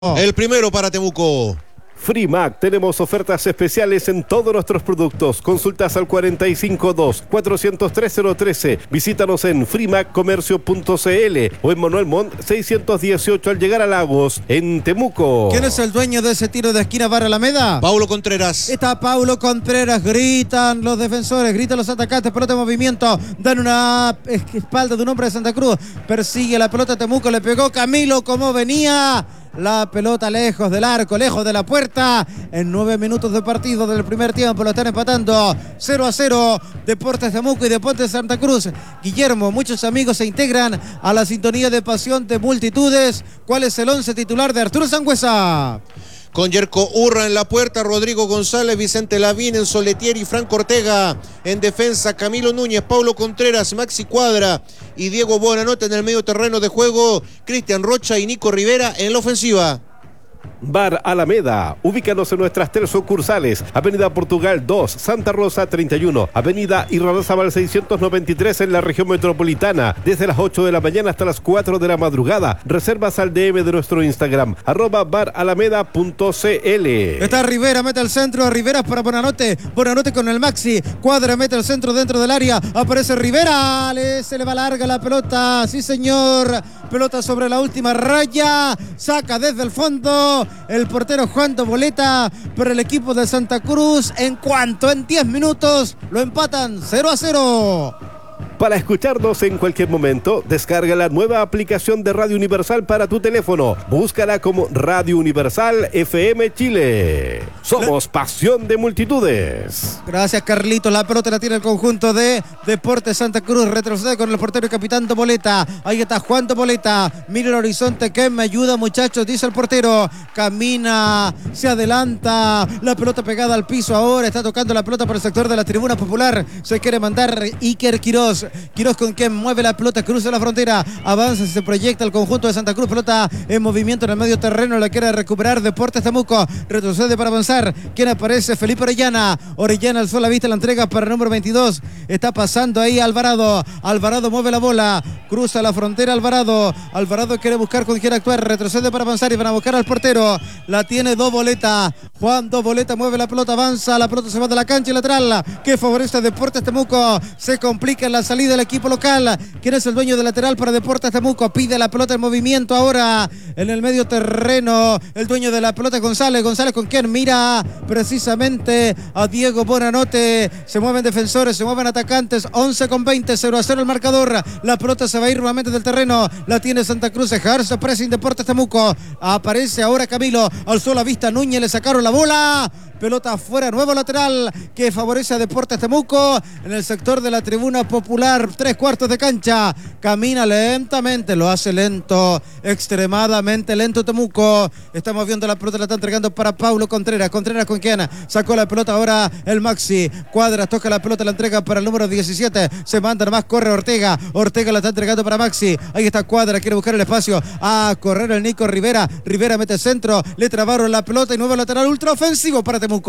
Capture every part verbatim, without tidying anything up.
El primero para Temuco. Frimac, tenemos ofertas especiales en todos nuestros productos. Consultas al cuarenta y cinco dos, cuatrocientos tres, cero trece. Visítanos en frimac comercio punto c l o en Manuel Montt seiscientos dieciocho al llegar a Lagos, en Temuco. ¿Quién es el dueño de ese tiro de esquina Bar Alameda? Paulo Contreras. Está Paulo Contreras, gritan los defensores, gritan los atacantes, pelota en movimiento, dan una espalda de un hombre de Santa Cruz, persigue la pelota Temuco, le pegó Camilo como venía. La pelota lejos del arco, lejos de la puerta. En nueve minutos de partido del primer tiempo lo están empatando cero a cero Deportes Temuco y Deportes Santa Cruz. Guillermo, muchos amigos se integran a la sintonía de pasión de multitudes. ¿Cuál es el once titular de Arturo Sangüesa? Con Yerko Urra en la puerta, Rodrigo González, Vicente Lavín, en Soletieri, Franco Ortega. En defensa, Camilo Núñez, Paulo Contreras, Maxi Cuadra y Diego Buenanote en el medio terreno de juego. Cristian Rocha y Nico Rivera en la ofensiva. Bar Alameda, ubícanos en nuestras tres sucursales: Avenida Portugal dos, Santa Rosa treinta y uno, Avenida Irarrázaval seiscientos noventa y tres en la región metropolitana, desde las ocho de la mañana hasta las cuatro de la madrugada. Reservas al D M de nuestro Instagram, arroba baralameda punto c l. Está Rivera, mete al centro, Rivera para Buenanote, Buenanote con el Maxi, Cuadra mete al centro dentro del área, aparece Rivera, le, se le va larga la pelota, sí señor, pelota sobre la última raya, saca desde el fondo el portero Juan Doboleta por el equipo de Santa Cruz. En cuanto en diez minutos lo empatan cero a cero. Para escucharnos en cualquier momento, descarga la nueva aplicación de Radio Universal para tu teléfono. Búscala como Radio Universal F M Chile. Somos pasión de multitudes. Gracias, Carlitos. La pelota la tiene el conjunto de Deportes Santa Cruz. Retrocede con el portero y capitán Doboleta. Ahí está Juan Doboleta. Mira el horizonte. ¿Quién me ayuda, muchachos? Dice el portero. Camina, se adelanta. La pelota pegada al piso ahora. Está tocando la pelota por el sector de la tribuna popular. Se quiere mandar Iker Quiroz. Quiroz con quien mueve la pelota, cruza la frontera, avanza, se proyecta el conjunto de Santa Cruz, pelota en movimiento en el medio terreno, la quiere recuperar Deportes Temuco, retrocede para avanzar, quien aparece, Felipe Orellana, Orellana alzó la vista, la entrega para el número veintidós, está pasando ahí Alvarado, Alvarado mueve la bola, cruza la frontera Alvarado, Alvarado quiere buscar con quién actuar, retrocede para avanzar y van a buscar al portero, la tiene Doboleta, Juan Doboleta mueve la pelota, avanza, la pelota se va de la cancha lateral, que favorece a Deportes Temuco, se complica en la salida del equipo local. ¿Quién es el dueño del lateral para Deportes Temuco? Pide la pelota en movimiento ahora en el medio terreno. El dueño de la pelota, González. González con quien mira precisamente a Diego Buenanote. Se mueven defensores, se mueven atacantes. once con veinte, cero a cero el marcador. La pelota se va a ir nuevamente del terreno. La tiene Santa Cruz. Ejerce pressing Deportes Temuco. Aparece ahora Camilo. Alzó la vista Núñez, le sacaron la bola. Pelota afuera, nuevo lateral que favorece a Deportes Temuco en el sector de la tribuna popular, tres cuartos de cancha, camina lentamente, lo hace lento, extremadamente lento Temuco, está moviendo la pelota, la está entregando para Paulo Contreras, Contreras con quien sacó la pelota ahora el Maxi, Cuadras toca la pelota, la entrega para el número diecisiete, se manda nomás, corre Ortega, Ortega la está entregando para Maxi, ahí está Cuadras, quiere buscar el espacio, a correr el Nico Rivera, Rivera mete centro, le trabaron la pelota y nuevo lateral ultra ofensivo para Temuco.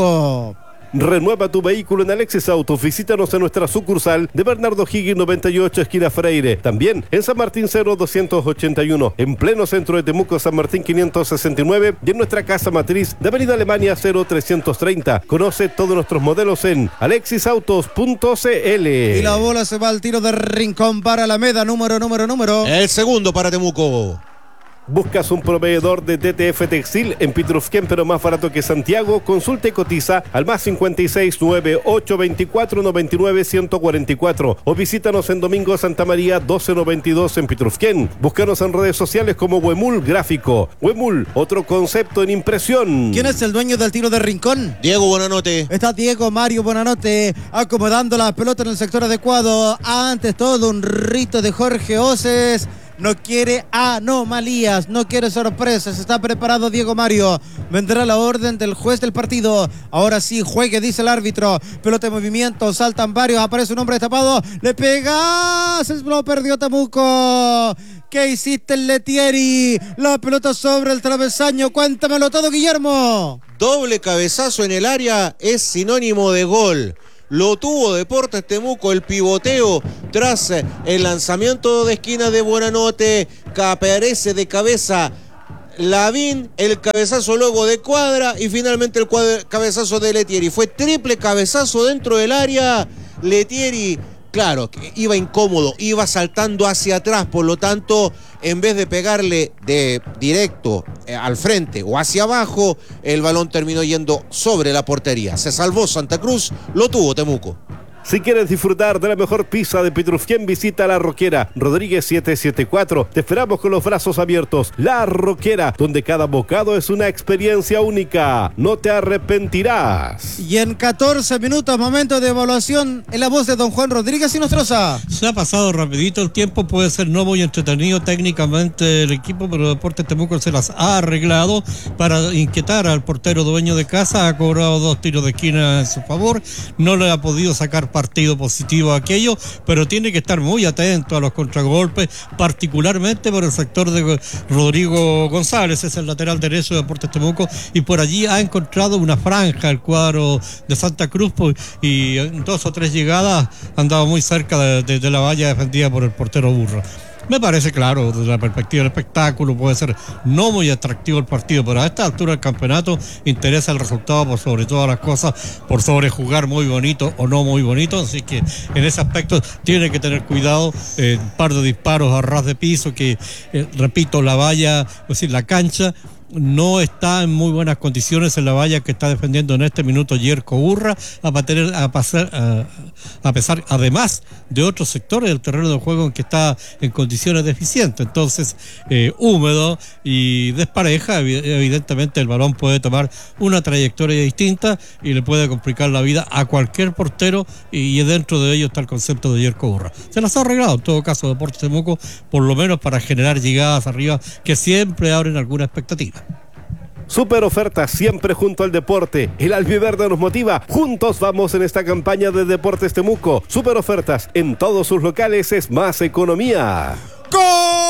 Renueva tu vehículo en Alexis Autos. Visítanos en nuestra sucursal de Bernardo Higgins noventa y ocho, esquina Freire. También en San Martín cero doscientos ochenta y uno, en pleno centro de Temuco, San Martín quinientos sesenta y nueve, y en nuestra casa matriz de Avenida Alemania cero trescientos treinta. Conoce todos nuestros modelos en alexis autos punto c l. Y la bola se va al tiro de rincón para Alameda, número, número, número. El segundo para Temuco. ¿Buscas un proveedor de D T F Textil en Pitrufquén, pero más barato que Santiago? Consulta y cotiza al más cincuenta y seis, nueve ocho veinticuatro, noventa y nueve, ciento cuarenta y cuatro o visítanos en Domingo Santa María doce noventa y dos en Pitrufquén. Búscanos en redes sociales como Huemul Gráfico. Huemul, otro concepto en impresión. ¿Quién es el dueño del tiro de rincón? Diego Buenanote. Está Diego Mario Buenanote acomodando la pelota en el sector adecuado. Antes todo un rito de Jorge Oces. No quiere anomalías, no quiere sorpresas. Está preparado Diego Mario. Vendrá la orden del juez del partido. Ahora sí, juegue, dice el árbitro. Pelota en movimiento, saltan varios. Aparece un hombre destapado. Le pega. Se lo perdió Temuco. ¿Qué hiciste, Letieri? La pelota sobre el travesaño. Cuéntamelo todo, Guillermo. Doble cabezazo en el área es sinónimo de gol. Lo tuvo Deportes Temuco, el pivoteo tras el lanzamiento de esquina de Buenanote, que aparece de cabeza Lavín, el cabezazo luego de Cuadra y finalmente el cuadra, cabezazo de Letieri. Fue triple cabezazo dentro del área. Letieri, claro, iba incómodo, iba saltando hacia atrás, por lo tanto, en vez de pegarle de directo eh, al frente o hacia abajo, el balón terminó yendo sobre la portería. Se salvó Santa Cruz, lo tuvo Temuco. Si quieres disfrutar de la mejor pizza de Petrufquén, visita La Roquera, Rodríguez setecientos setenta y cuatro. Te esperamos con los brazos abiertos. La Roquera, donde cada bocado es una experiencia única. No te arrepentirás. Y en catorce minutos, momento de evaluación, en la voz de don Juan Rodríguez y Nostroza. Se ha pasado rapidito el tiempo, puede ser no muy entretenido técnicamente el equipo, pero Deportes Temuco se las ha arreglado para inquietar al portero dueño de casa. Ha cobrado dos tiros de esquina en su favor, no le ha podido sacar partido positivo a aquello, pero tiene que estar muy atento a los contragolpes, particularmente por el sector de Rodrigo González, es el lateral derecho de Deportes Temuco, y por allí ha encontrado una franja el cuadro de Santa Cruz, y en dos o tres llegadas han dado muy cerca de, de, de la valla defendida por el portero Burro. Me parece claro, desde la perspectiva del espectáculo, puede ser no muy atractivo el partido, pero a esta altura del campeonato interesa el resultado por sobre todas las cosas, por sobre jugar muy bonito o no muy bonito, así que en ese aspecto tiene que tener cuidado, eh, un par de disparos a ras de piso que, eh, repito, la valla, es decir, la cancha no está en muy buenas condiciones en la valla que está defendiendo en este minuto Yerko Urra, a, tener, a, pasar, a, a pesar además de otros sectores del terreno de juego en que está en condiciones deficientes. Entonces, eh, húmedo y despareja, evidentemente el balón puede tomar una trayectoria distinta y le puede complicar la vida a cualquier portero, y dentro de ello está el concepto de Yerko Urra. Se las ha arreglado en todo caso Deportes Temuco, por lo menos para generar llegadas arriba que siempre abren alguna expectativa. Super ofertas siempre junto al deporte. El albiverde nos motiva. Juntos vamos en esta campaña de Deportes Temuco. Super ofertas en todos sus locales, es más economía. ¡Gol!